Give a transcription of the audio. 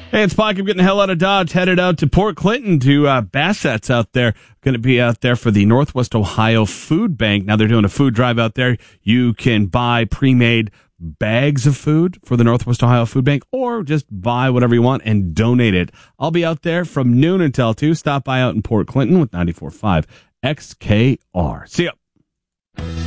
Hey, it's Mike. I'm getting the hell out of Dodge, headed out to Port Clinton to Bassett's out there. Going to be out there for the Northwest Ohio Food Bank. Now they're doing a food drive out there. You can buy pre-made bags of food for the Northwest Ohio Food Bank, or just buy whatever you want and donate it. I'll be out there from noon until 2. Stop by out in Port Clinton with 94.5 XKR. See ya.